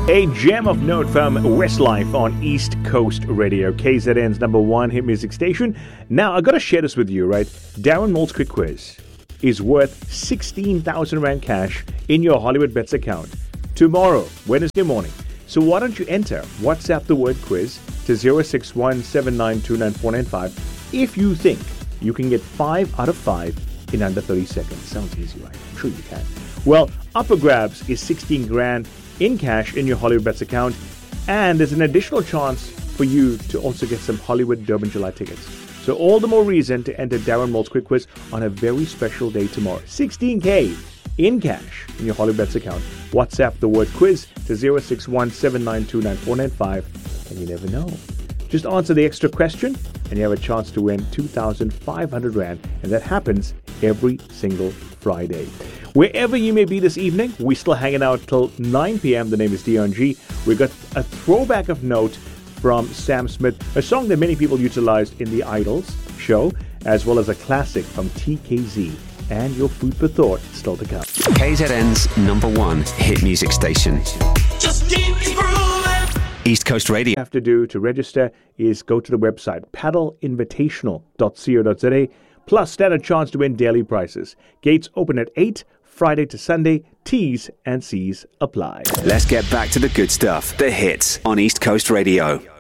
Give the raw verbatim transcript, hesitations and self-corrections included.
A gem of note from Westlife on East Coast Radio, K Z N's number one hit music station. Now, I got to share this with you, right? Darren Moult's Quick Quiz is worth sixteen thousand Rand cash in your Hollywood Bets account tomorrow, Wednesday morning. So why don't you enter, WhatsApp the word quiz to zero six one seven nine two nine four nine five if you think you can get five out of five in under thirty seconds. Sounds easy, right? I'm sure you can. Well, up for grabs is sixteen grand in cash in your Hollywood Bets account, and there's an additional chance for you to also get some Hollywood Durban July tickets. So all the more reason to enter Darren Moult's Quick Quiz on a very special day tomorrow. sixteen K in cash in your Hollywood Bets account. WhatsApp the word quiz to zero six one seven nine two nine four nine five, and you never know. Just answer the extra question and you have a chance to win two thousand five hundred Rand, and that happens every single Friday. Wherever you may be this evening, we're still hanging out till nine p.m. The name is Dion G. We got a throwback of note from Sam Smith, a song that many people utilized in the Idols show, as well as a classic from T K Z. And your food for thought still to come. K Z N's number one hit music station. Just keep it grooving. East Coast Radio. All you have to do to register is go to the website paddle invitational dot co dot za. Plus, stand a chance to win daily prizes. Gates open at eight, Friday to Sunday. T's and C's apply. Let's get back to the good stuff. The hits on East Coast Radio.